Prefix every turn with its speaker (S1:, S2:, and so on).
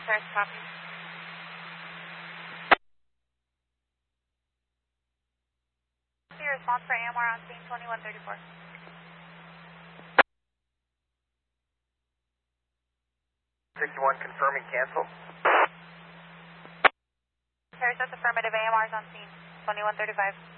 S1: Paris, copy. Your response for AMR on scene 2134.
S2: 61 confirming cancel.
S1: Paris, that's affirmative. AMR is on scene 2135.